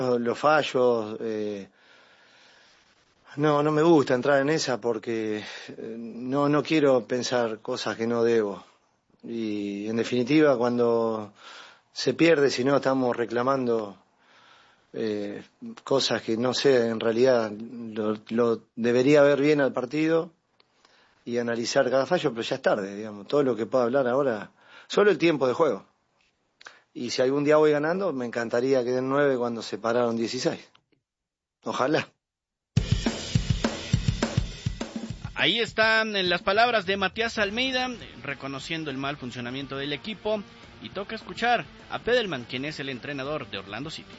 los fallos. No me gusta entrar en esa porque no quiero pensar cosas que no debo. Y en definitiva, cuando se pierde, si no estamos reclamando cosas que no sé, en realidad lo debería ver bien al partido y analizar cada fallo, pero ya es tarde, digamos. Todo lo que puedo hablar ahora, solo el tiempo de juego. Y si algún día voy ganando, me encantaría que den 9 cuando se pararon 16. Ojalá. Ahí están las palabras de Matías Almeida, reconociendo el mal funcionamiento del equipo, y toca escuchar a Pedelman, quien es el entrenador de Orlando City.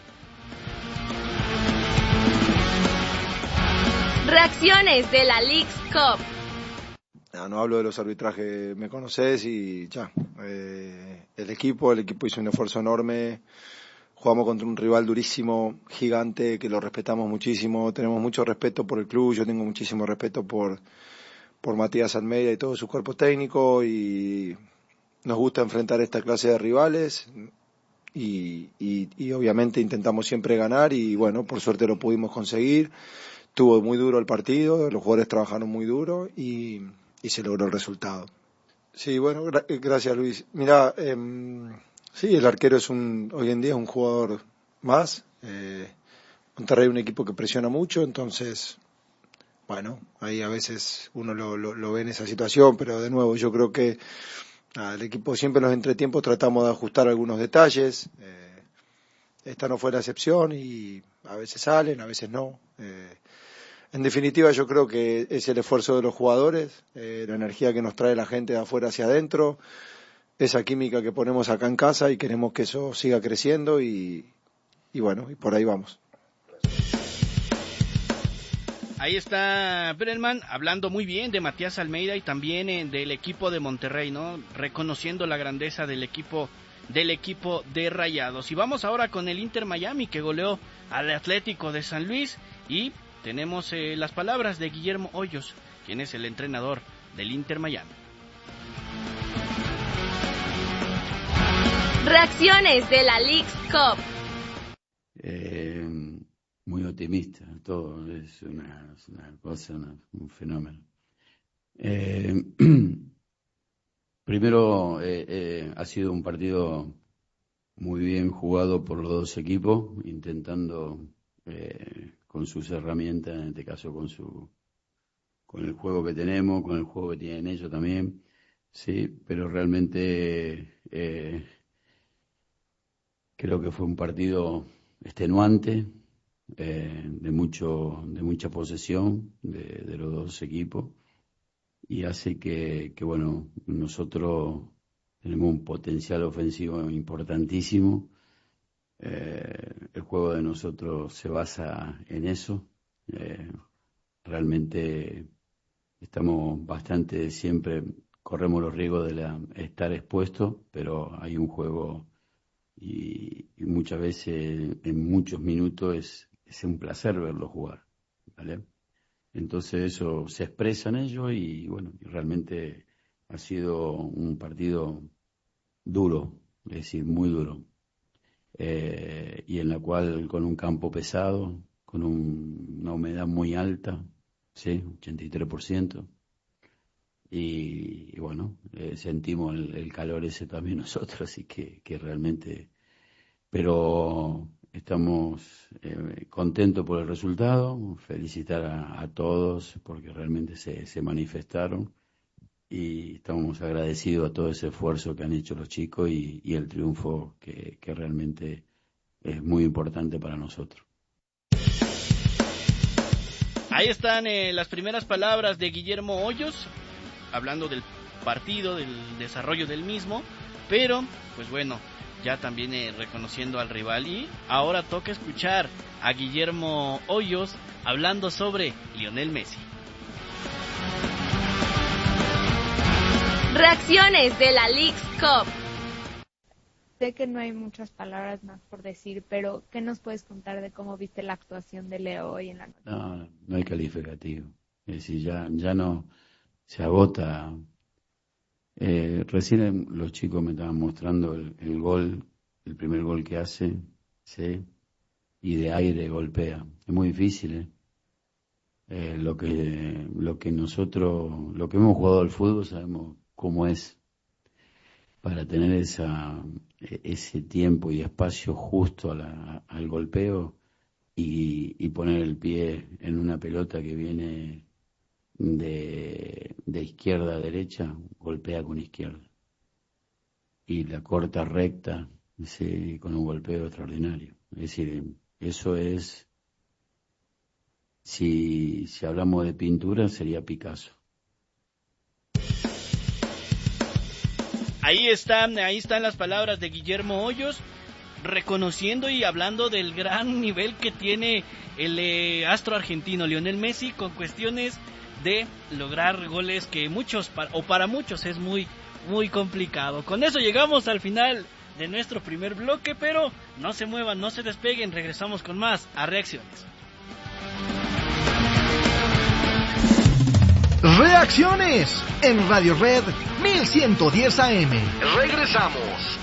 Reacciones de la Leagues Cup. No hablo de los arbitrajes, me conoces y ya. El equipo hizo un esfuerzo enorme. Jugamos contra un rival durísimo, gigante, que lo respetamos muchísimo. Tenemos mucho respeto por el club, yo tengo muchísimo respeto por Matías Almeida y todo su cuerpo técnico, y nos gusta enfrentar esta clase de rivales y obviamente intentamos siempre ganar, y bueno, por suerte lo pudimos conseguir. Estuvo muy duro el partido, los jugadores trabajaron muy duro y se logró el resultado. Sí, bueno, gracias Luis. Mirá, sí, el arquero hoy en día es un jugador más. Monterrey es un equipo que presiona mucho, entonces, bueno, ahí a veces uno lo ve en esa situación, pero de nuevo yo creo que el equipo siempre en los entretiempos tratamos de ajustar algunos detalles. Esta no fue la excepción y a veces salen, a veces no. En definitiva, yo creo que es el esfuerzo de los jugadores, la energía que nos trae la gente de afuera hacia adentro, esa química que ponemos acá en casa, y queremos que eso siga creciendo y bueno, y por ahí vamos. Ahí está Perelman hablando muy bien de Matías Almeida y también del equipo de Monterrey, ¿no? Reconociendo la grandeza del equipo de Rayados. Y vamos ahora con el Inter Miami, que goleó al Atlético de San Luis, y tenemos las palabras de Guillermo Hoyos, quien es el entrenador del Inter Miami. Reacciones de la Leagues Cup. Muy optimista, todo es una cosa, un fenómeno. Primero, ha sido un partido muy bien jugado por los dos equipos, intentando con sus herramientas, en este caso con el juego que tenemos, con el juego que tienen ellos también, sí, pero realmente creo que fue un partido extenuante, de mucha posesión de los dos equipos, y hace que bueno, nosotros tenemos un potencial ofensivo importantísimo. El juego de nosotros se basa en eso. Realmente estamos bastante, siempre corremos los riesgos de estar expuestos, pero hay un juego y muchas veces, en muchos minutos, es un placer verlo jugar, ¿vale? Entonces eso se expresa en ello y bueno, realmente ha sido un partido duro, es decir, muy duro. Y en la cual con un campo pesado, con una humedad muy alta, sí, 83%, y bueno, sentimos el calor ese también nosotros, así que realmente, pero estamos contentos por el resultado, felicitar a todos porque realmente se manifestaron, y estamos agradecidos a todo ese esfuerzo que han hecho los chicos y el triunfo que realmente es muy importante para nosotros. Ahí están las primeras palabras de Guillermo Hoyos, hablando del partido, del desarrollo del mismo, pero pues bueno, ya también reconociendo al rival. Y ahora toca escuchar a Guillermo Hoyos hablando sobre Lionel Messi. Reacciones de la Leagues Cup. Sé que no hay muchas palabras más por decir, pero ¿qué nos puedes contar de cómo viste la actuación de Leo hoy en la noche? No hay calificativo. Es decir, ya no se agota. Recién los chicos me estaban mostrando el gol, el primer gol que hace, ¿sí? y de aire golpea. Es muy difícil, lo que nosotros, lo que hemos jugado al fútbol, sabemos cómo es para tener ese tiempo y espacio justo al golpeo y poner el pie en una pelota que viene de izquierda a derecha, golpea con izquierda. Y la corta recta, con un golpeo extraordinario. Es decir, eso es, si hablamos de pintura, sería Picasso. Ahí están las palabras de Guillermo Hoyos, reconociendo y hablando del gran nivel que tiene el astro argentino Lionel Messi, con cuestiones de lograr goles que para muchos es muy, muy complicado. Con eso llegamos al final de nuestro primer bloque, pero no se muevan, no se despeguen, regresamos con más a Reacciones. Reacciones en Radio Red 1110 AM. Regresamos.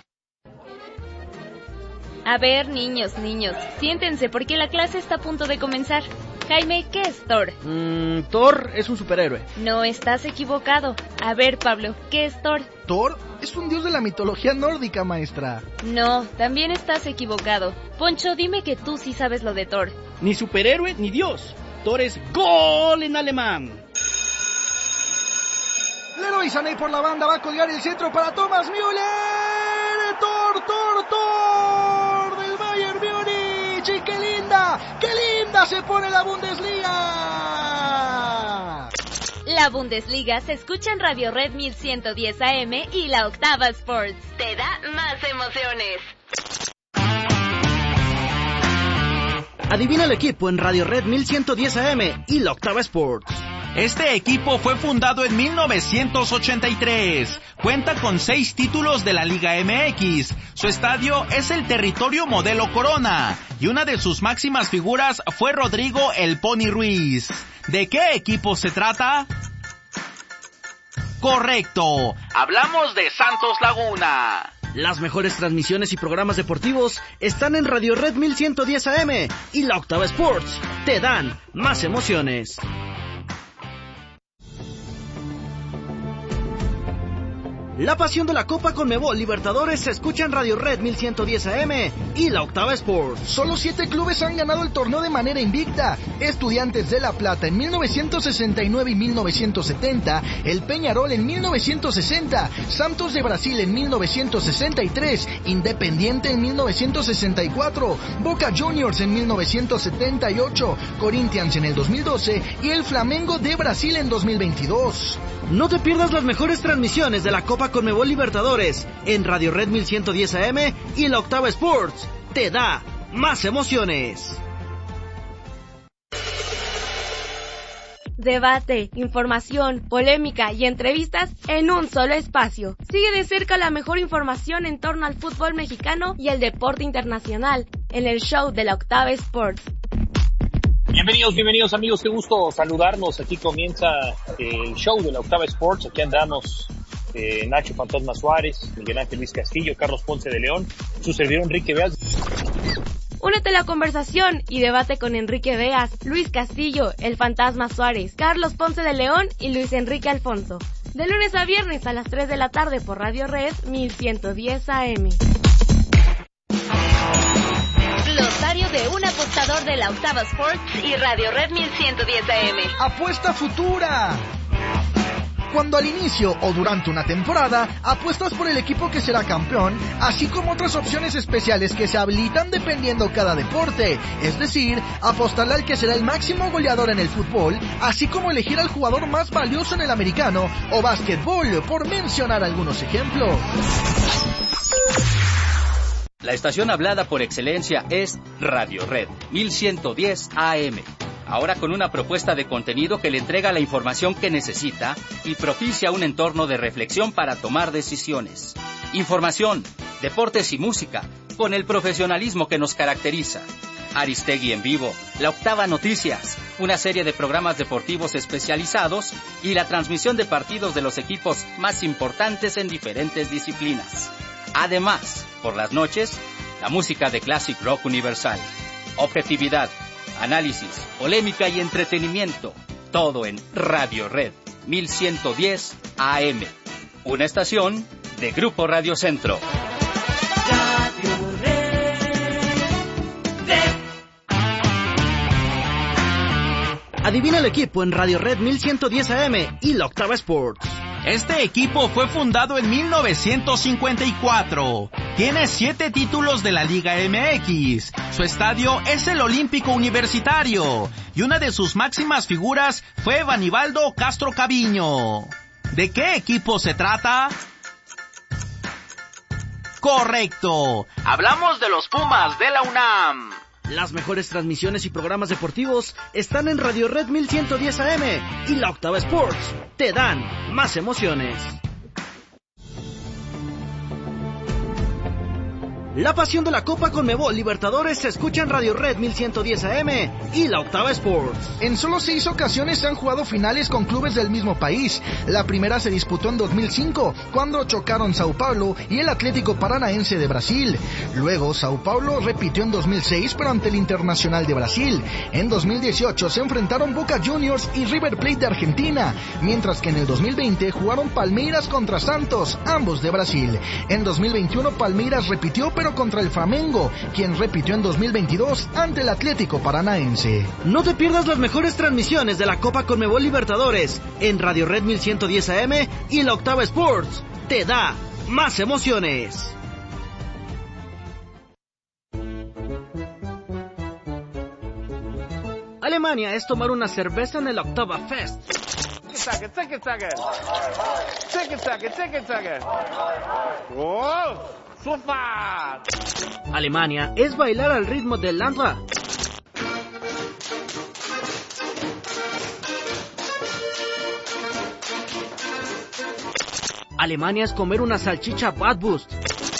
A ver, niños, siéntense porque la clase está a punto de comenzar. Jaime, ¿qué es Thor? Thor es un superhéroe. No, estás equivocado. A ver, Pablo, ¿qué es Thor? Thor es un dios de la mitología nórdica, maestra. No, también estás equivocado. Poncho, dime que tú sí sabes lo de Thor. Ni superhéroe ni dios. Thor es gol en alemán. Leroy Sané por la banda va a colgar el centro para Thomas Müller. Thor del Bayern Múnich. Y qué linda se pone la Bundesliga. La Bundesliga se escucha en Radio Red 1110 AM y la Octava Sports. Te da más emociones. Adivina el equipo en Radio Red 1110 AM y la Octava Sports. Este equipo fue fundado en 1983. Cuenta con 6 títulos de la Liga MX. Su estadio es el Territorio Modelo Corona. Y una de sus máximas figuras fue Rodrigo El Pony Ruiz. ¿De qué equipo se trata? Correcto. Hablamos de Santos Laguna. Las mejores transmisiones y programas deportivos están en Radio Red 1110 AM y la Octava Sports. Te dan más emociones. La pasión de la Copa Conmebol Libertadores se escucha en Radio Red 1110 AM y la Octava Sports. Solo 7 clubes han ganado el torneo de manera invicta. Estudiantes de La Plata en 1969 y 1970, el Peñarol en 1960, Santos de Brasil en 1963, Independiente en 1964, Boca Juniors en 1978, Corinthians en el 2012 y el Flamengo de Brasil en 2022. No te pierdas las mejores transmisiones de la Copa Conmebol Libertadores en Radio Red 1110 AM y la Octava Sports. Te da más emociones. Debate, información, polémica y entrevistas en un solo espacio. Sigue de cerca la mejor información en torno al fútbol mexicano y el deporte internacional en el show de la Octava Sports. Bienvenidos amigos, qué gusto saludarnos. Aquí comienza el show de la Octava Sports. Aquí andamos Nacho Fantasma Suárez, Miguel Ángel Luis Castillo, Carlos Ponce de León, su servidor Enrique Beas. Únete a la conversación y debate con Enrique Beas, Luis Castillo, el Fantasma Suárez, Carlos Ponce de León y Luis Enrique Alfonso. De lunes a viernes a las 3 de la tarde por Radio Red 1110 AM. Glosario de un apostador de la Octava Sports y Radio Red 1110 AM. Apuesta futura. Cuando al inicio o durante una temporada apuestas por el equipo que será campeón, así como otras opciones especiales que se habilitan dependiendo cada deporte, es decir, apostarle al que será el máximo goleador en el fútbol, así como elegir al jugador más valioso en el americano o básquetbol, por mencionar algunos ejemplos. La estación hablada por excelencia es Radio Red 1110 AM. Ahora con una propuesta de contenido que le entrega la información que necesita y propicia un entorno de reflexión para tomar decisiones. Información, deportes y música, con el profesionalismo que nos caracteriza. Aristegui en vivo, La Octava Noticias, una serie de programas deportivos especializados y la transmisión de partidos de los equipos más importantes en diferentes disciplinas. Además, por las noches, la música de Classic Rock Universal. Objetividad, análisis, polémica y entretenimiento. Todo en Radio Red 1110 AM. Una estación de Grupo Radio Centro. Radio Red. Adivina el equipo en Radio Red 1110 AM y la Octava Sports. Este equipo fue fundado en 1954. Tiene 7 títulos de la Liga MX. Su estadio es el Olímpico Universitario. Y una de sus máximas figuras fue Vanibaldo Castro Caviño. ¿De qué equipo se trata? Correcto. Hablamos de los Pumas de la UNAM. Las mejores transmisiones y programas deportivos están en Radio Red 1110 AM y la Octava Sports. Te dan más emociones. La pasión de la Copa Conmebol Libertadores se escucha en Radio Red 1110 AM y la Octava Sports. En solo 6 ocasiones se han jugado finales con clubes del mismo país. La primera se disputó en 2005, cuando chocaron Sao Paulo y el Atlético Paranaense de Brasil. Luego, Sao Paulo repitió en 2006, pero ante el Internacional de Brasil. En 2018 se enfrentaron Boca Juniors y River Plate de Argentina, mientras que en el 2020 jugaron Palmeiras contra Santos, ambos de Brasil. En 2021 Palmeiras repitió, pero contra el Flamengo, quien repitió en 2022 ante el Atlético Paranaense. No te pierdas las mejores transmisiones de la Copa Conmebol Libertadores en Radio Red 1110 AM y la Octava Sports. Te da más emociones. Alemania es tomar una cerveza en el Octava Fest. Alemania es bailar al ritmo del Landra. Alemania es comer una salchicha Bratwurst.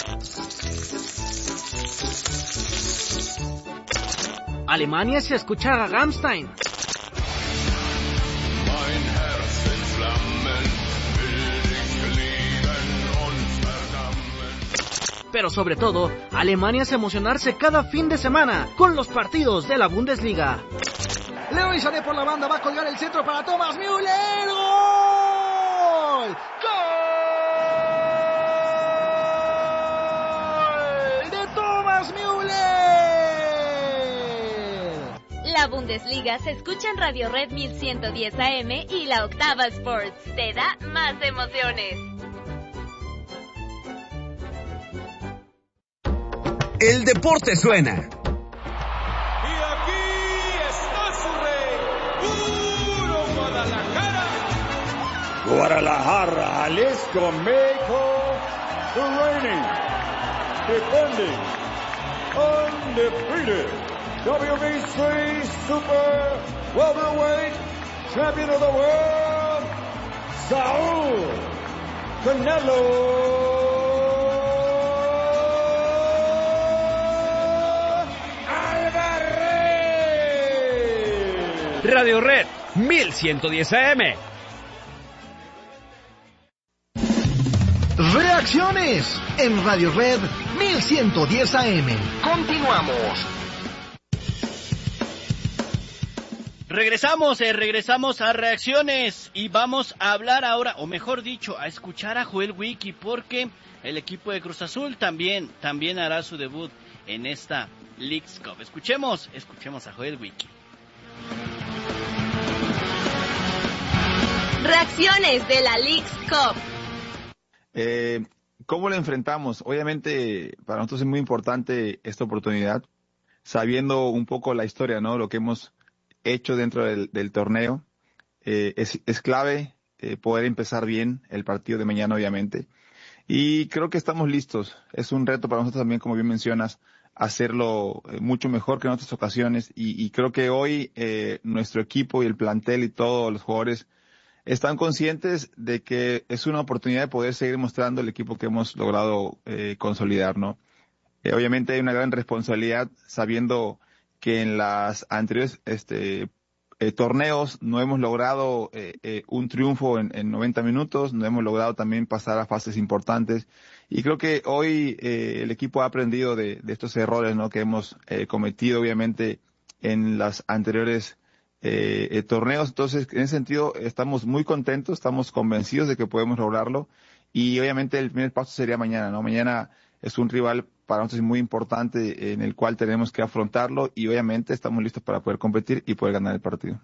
Alemania es escuchar a Rammstein. Pero sobre todo, Alemania es emocionarse cada fin de semana con los partidos de la Bundesliga. Leroy Sané por la banda, va a colgar el centro para Thomas Müller. ¡Gol! ¡Gol! ¡De Thomas Müller! La Bundesliga se escucha en Radio Red 1110 AM y la Octava Sports. Te da más emociones. El deporte suena. Y aquí está su rey, puro Guadalajara. Guadalajara, Jalisco, México, the reigning, defending, undefeated WBC Super Welterweight Champion of the World, Saúl Canelo Radio Red 1110 AM. Reacciones en Radio Red 1110 AM. Continuamos. Regresamos a reacciones y vamos a hablar ahora, o mejor dicho, a escuchar a Joel Wiki, porque el equipo de Cruz Azul también hará su debut en esta Leagues Cup. Escuchemos a Joel Wiki. Reacciones de la Leagues Cup. ¿Cómo lo enfrentamos? Obviamente para nosotros es muy importante esta oportunidad, sabiendo un poco la historia, ¿no? Lo que hemos hecho dentro del torneo. Es clave poder empezar bien el partido de mañana, obviamente. Y creo que estamos listos. Es un reto para nosotros también, como bien mencionas, hacerlo mucho mejor que en otras ocasiones. Y creo que hoy nuestro equipo y el plantel y todos los jugadores están conscientes de que es una oportunidad de poder seguir mostrando el equipo que hemos logrado consolidar, ¿no? Obviamente hay una gran responsabilidad, sabiendo que en las anteriores torneos no hemos logrado un triunfo en 90 minutos, no hemos logrado también pasar a fases importantes. Y creo que hoy el equipo ha aprendido de estos errores, ¿no?, que hemos cometido, obviamente, en las anteriores torneos. Entonces, en ese sentido, estamos muy contentos, estamos convencidos de que podemos lograrlo. Y obviamente el primer paso sería mañana, ¿no? Mañana es un rival para nosotros muy importante en el cual tenemos que afrontarlo y obviamente estamos listos para poder competir y poder ganar el partido.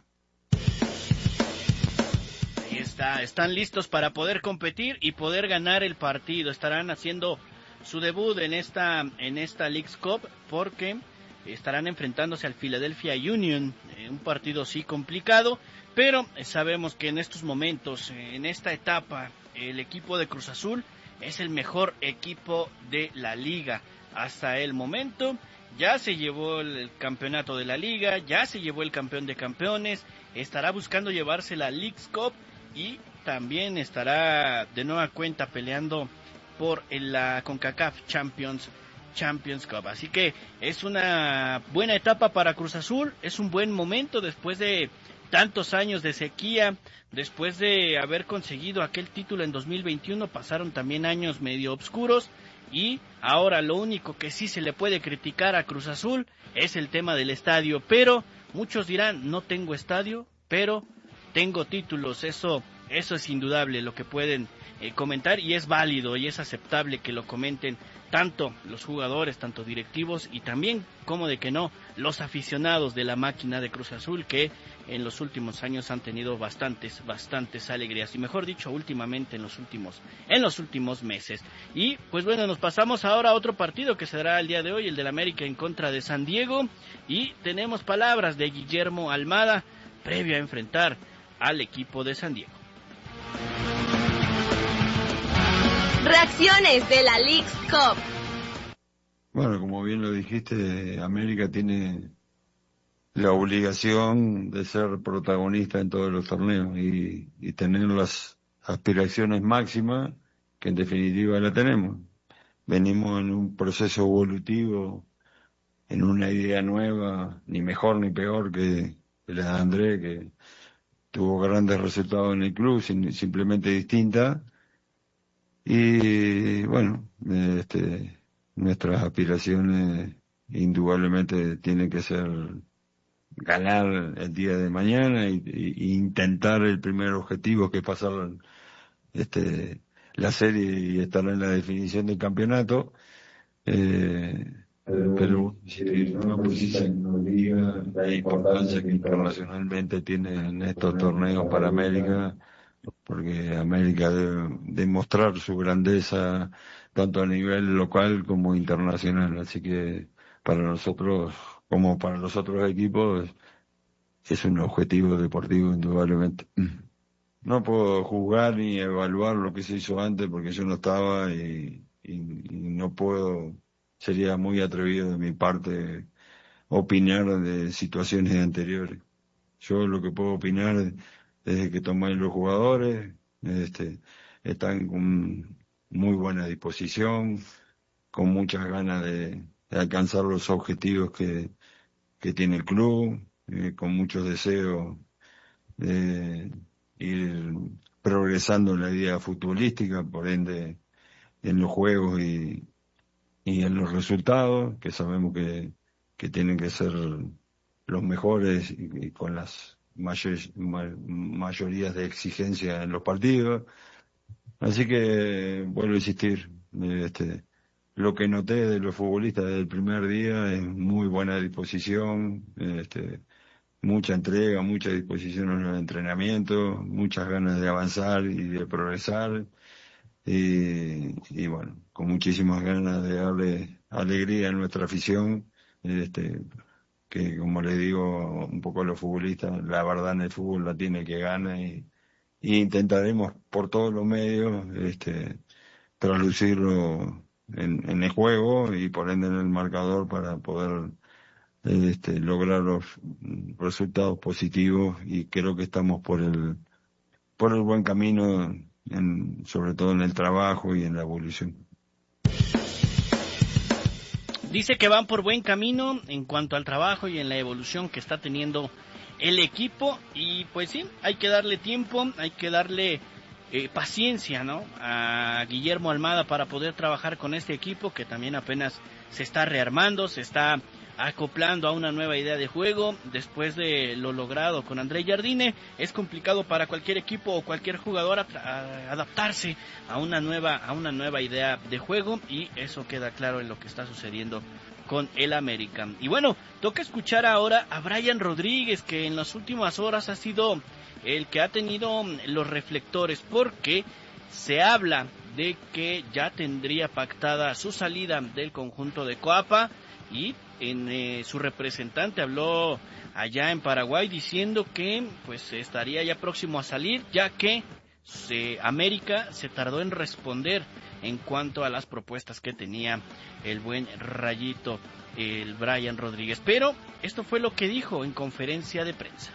Ahí está, están listos para poder competir y poder ganar el partido. Estarán haciendo su debut en esta Leagues Cup porque estarán enfrentándose al Philadelphia Union, un partido sí complicado, pero sabemos que en estos momentos, en esta etapa, el equipo de Cruz Azul es el mejor equipo de la liga. Hasta el momento ya se llevó el campeonato de la liga, ya se llevó el campeón de campeones, estará buscando llevarse la Leagues Cup y también estará de nueva cuenta peleando por la CONCACAF Champions Cup. Así que es una buena etapa para Cruz Azul, es un buen momento después de tantos años de sequía, después de haber conseguido aquel título en 2021, pasaron también años medio oscuros y ahora lo único que sí se le puede criticar a Cruz Azul es el tema del estadio, pero muchos dirán, no tengo estadio, pero tengo títulos, eso es indudable lo que pueden comentar y es válido y es aceptable que lo comenten tanto los jugadores, tanto directivos y también, como de que no, los aficionados de la máquina de Cruz Azul que en los últimos años han tenido bastantes alegrías y mejor dicho últimamente en los últimos meses. Y pues bueno, nos pasamos ahora a otro partido que se dará el día de hoy, el del América en contra de San Diego y tenemos palabras de Guillermo Almada previo a enfrentar al equipo de San Diego. Reacciones de la Leagues Cup. Bueno, como bien lo dijiste, América tiene la obligación de ser protagonista en todos los torneos y tener las aspiraciones máximas que en definitiva la tenemos. Venimos en un proceso evolutivo, en una idea nueva, ni mejor ni peor que la de André, que tuvo grandes resultados en el club, simplemente distinta. Y bueno, nuestras aspiraciones indudablemente tienen que ser ganar el día de mañana y intentar el primer objetivo, que es pasar la serie y estar en la definición del campeonato. Pero si no precisa que nos diga la importancia que internacionalmente tienen estos torneos para América, porque América debe demostrar su grandeza tanto a nivel local como internacional, así que para nosotros como para los otros equipos es un objetivo deportivo indudablemente. No puedo juzgar ni evaluar lo que se hizo antes porque yo no estaba y no puedo, sería muy atrevido de mi parte opinar de situaciones anteriores. Yo lo que puedo opinar desde que tomé los jugadores, están con muy buena disposición, con muchas ganas de alcanzar los objetivos que tiene el club, con muchos deseos de ir progresando en la idea futbolística, por ende en los juegos y en los resultados, que sabemos que tienen que ser los mejores y con las mayorías de exigencia en los partidos. Así que vuelvo a insistir, lo que noté de los futbolistas desde el primer día es muy buena disposición, mucha entrega, mucha disposición en el entrenamiento, muchas ganas de avanzar y de progresar y bueno, con muchísimas ganas de darle alegría a nuestra afición, que como le digo un poco a los futbolistas, la verdad en el fútbol la tiene que ganar y intentaremos por todos los medios traducirlo en el juego y por ende en el marcador para poder lograr los resultados positivos, y creo que estamos por el buen camino, sobre todo en el trabajo y en la evolución. Dice que van por buen camino en cuanto al trabajo y en la evolución que está teniendo el equipo, y pues sí, hay que darle tiempo, hay que darle paciencia, ¿no?, a Guillermo Almada para poder trabajar con este equipo que también apenas se está rearmando, se está acoplando a una nueva idea de juego. Después de lo logrado con André Jardine, es complicado para cualquier equipo o cualquier jugador adaptarse a una nueva idea de juego, y eso queda claro en lo que está sucediendo con el América. Y bueno, toca escuchar ahora a Brian Rodríguez, que en las últimas horas ha sido el que ha tenido los reflectores, porque se habla de que ya tendría pactada su salida del conjunto de Coapa, y su representante habló allá en Paraguay diciendo que pues estaría ya próximo a salir, ya que América se tardó en responder en cuanto a las propuestas que tenía el buen Rayito, el Brian Rodríguez. Pero esto fue lo que dijo en conferencia de prensa.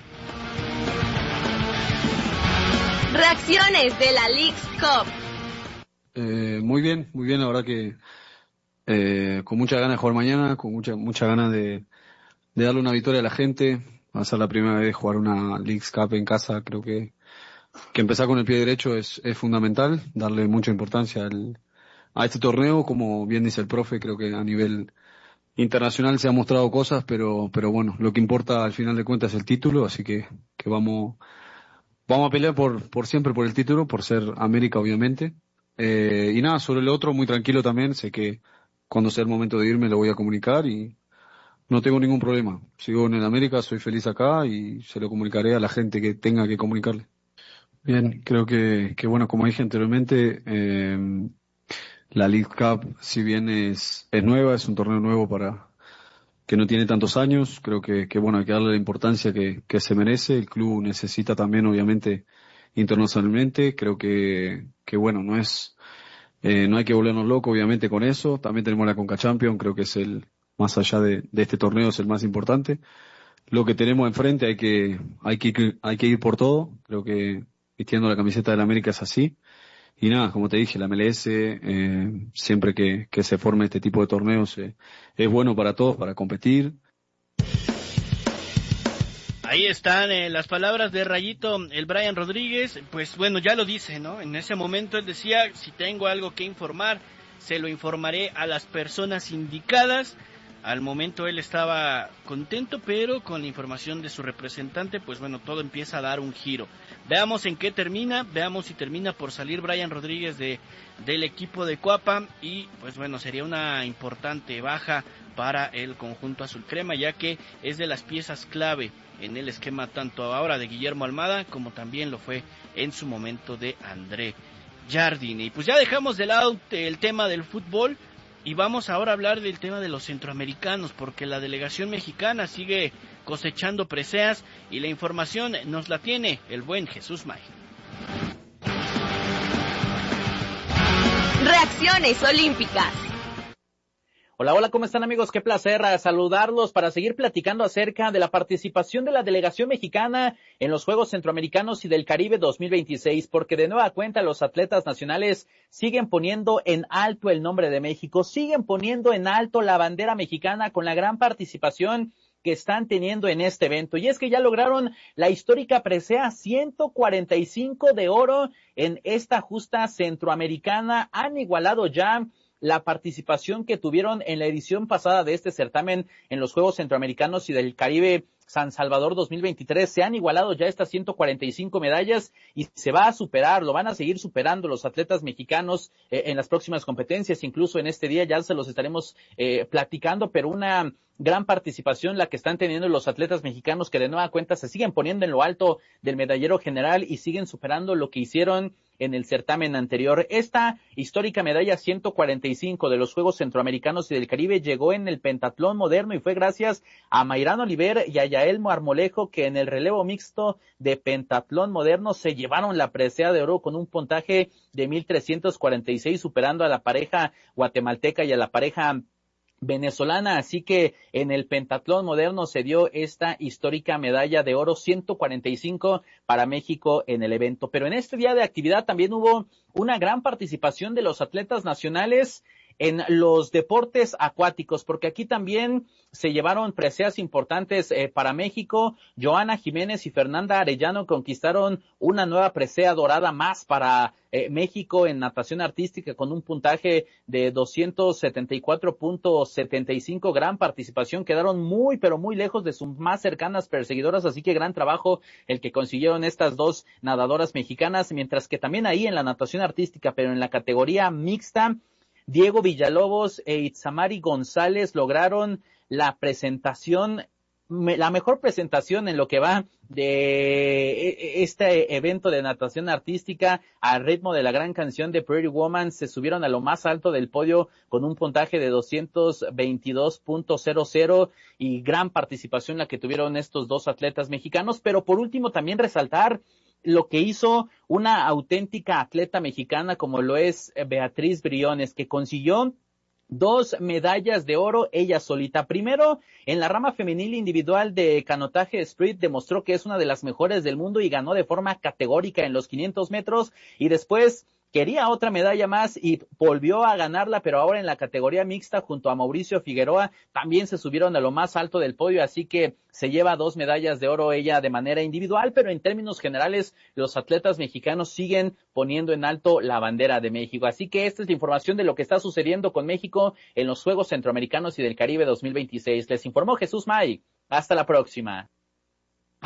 Reacciones de la Leagues Cup. Muy bien, la verdad que con mucha ganas de jugar mañana, con mucha ganas de darle una victoria a la gente. Va a ser la primera vez de jugar una Leagues Cup en casa. Creo que empezar con el pie derecho es fundamental, darle mucha importancia a este torneo. Como bien dice el profe, creo que a nivel internacional se han mostrado cosas, pero bueno, lo que importa al final de cuentas es el título, así que vamos a pelear por siempre por el título, por ser América, obviamente. Y nada, sobre el otro, muy tranquilo también. Sé que cuando sea el momento de irme lo voy a comunicar y no tengo ningún problema. Sigo en el América, soy feliz acá y se lo comunicaré a la gente que tenga que comunicarle. Bien, creo que bueno, como dije anteriormente, la League Cup, si bien es nueva, es un torneo nuevo que no tiene tantos años. Creo que bueno, hay que darle la importancia que se merece. El club necesita también, obviamente, internacionalmente. Creo que bueno, no hay que volvernos locos, obviamente, con eso. También tenemos la Conca Champions, creo que es más allá de este torneo, es el más importante. Lo que tenemos enfrente hay que ir por todo. Creo que vistiendo la camiseta de la América es así. Y nada, como te dije, la MLS, siempre que se forme este tipo de torneos, es bueno para todos, para competir. Ahí están las palabras de Rayito, el Brian Rodríguez. Pues bueno, ya lo dice, ¿no? En ese momento él decía, si tengo algo que informar, se lo informaré a las personas indicadas. Al momento él estaba contento, pero con la información de su representante, pues bueno, todo empieza a dar un giro. Veamos en qué termina, veamos si termina por salir Brian Rodríguez del equipo de Coapa, y pues bueno, sería una importante baja para el conjunto azul crema, ya que es de las piezas clave en el esquema tanto ahora de Guillermo Almada como también lo fue en su momento de André Jardine. Y pues ya dejamos de lado el tema del fútbol y vamos ahora a hablar del tema de los centroamericanos, porque la delegación mexicana sigue cosechando preseas y la información nos la tiene el buen Jesús May. Reacciones olímpicas. Hola, ¿cómo están, amigos? Qué placer saludarlos para seguir platicando acerca de la participación de la delegación mexicana en los Juegos Centroamericanos y del Caribe 2026, porque de nueva cuenta los atletas nacionales siguen poniendo en alto el nombre de México, siguen poniendo en alto la bandera mexicana con la gran participación que están teniendo en este evento. Y es que ya lograron la histórica presea 145 de oro en esta justa centroamericana. Han igualado ya la participación que tuvieron en la edición pasada de este certamen en los Juegos Centroamericanos y del Caribe San Salvador 2023. Se han igualado ya estas 145 medallas y se va a superar, lo van a seguir superando los atletas mexicanos en las próximas competencias. Incluso en este día ya se los estaremos platicando, pero una gran participación la que están teniendo los atletas mexicanos, que de nueva cuenta se siguen poniendo en lo alto del medallero general y siguen superando lo que hicieron en el certamen anterior. Esta histórica medalla 145 de los Juegos Centroamericanos y del Caribe llegó en el pentatlón moderno y fue gracias a Mayrán Oliver y a Yael Marmolejo, que en el relevo mixto de pentatlón moderno se llevaron la presea de oro con un puntaje de 1,346, superando a la pareja guatemalteca y a la pareja venezolana. Así que en el pentatlón moderno se dio esta histórica medalla de oro 145 para México en el evento. Pero en este día de actividad también hubo una gran participación de los atletas nacionales en los deportes acuáticos, porque aquí también se llevaron preseas importantes para México. Joana Jiménez y Fernanda Arellano conquistaron una nueva presea dorada más para México en natación artística con un puntaje de 274.75, gran participación, quedaron muy pero muy lejos de sus más cercanas perseguidoras, así que gran trabajo el que consiguieron estas dos nadadoras mexicanas, mientras que también ahí en la natación artística, pero en la categoría mixta, Diego Villalobos e Itzamari González lograron la mejor presentación en lo que va de este evento de natación artística al ritmo de la gran canción de Pretty Woman. Se subieron a lo más alto del podio con un puntaje de 222.00 y gran participación la que tuvieron estos dos atletas mexicanos. Pero por último también resaltar lo que hizo una auténtica atleta mexicana como lo es Beatriz Briones, que consiguió 2 medallas de oro ella solita. Primero, en la rama femenil individual de canotaje sprint, demostró que es una de las mejores del mundo y ganó de forma categórica en los 500 metros, y después quería otra medalla más y volvió a ganarla, pero ahora en la categoría mixta junto a Mauricio Figueroa también se subieron a lo más alto del podio, así que se lleva 2 medallas de oro ella de manera individual, pero en términos generales los atletas mexicanos siguen poniendo en alto la bandera de México. Así que esta es la información de lo que está sucediendo con México en los Juegos Centroamericanos y del Caribe 2026. Les informó Jesús May. Hasta la próxima.